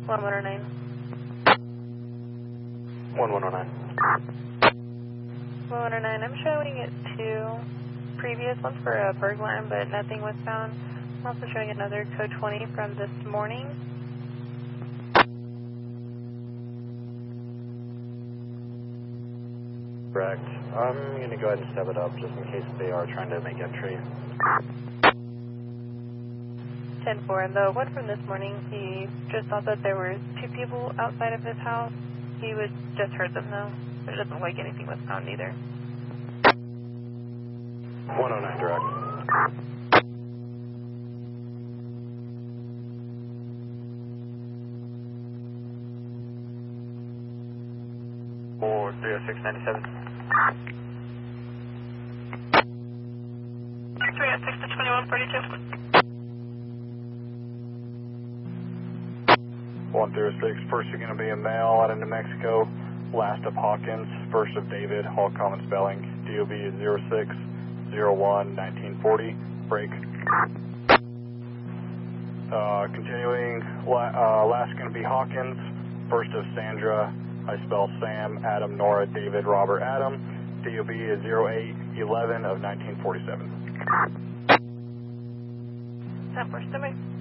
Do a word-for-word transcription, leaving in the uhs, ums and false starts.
one one oh nine. one one oh nine. one one oh nine, I'm showing it two previous ones for a burglar, but nothing was found. I'm also showing another code twenty from this morning. Correct. I'm going to go ahead and step it up just in case they are trying to make entry. ten four, and the one from this morning, he just thought that there were two people outside of his house. He was just heard them though. It doesn't look like anything was found either. one oh nine direct. four three oh six ninety-seven. three oh six to twenty-one forty-two. one three oh six, first you're going to be a male out of New Mexico, last of Hawkins, first of David, all common spelling, D O B is zero six zero one nineteen forty, break. Uh, continuing, uh, last going to be Hawkins, first of Sandra, I spell Sam, Adam, Nora, David, Robert, Adam, D O B is zero eight eleven of nineteen forty-seven. That first to me.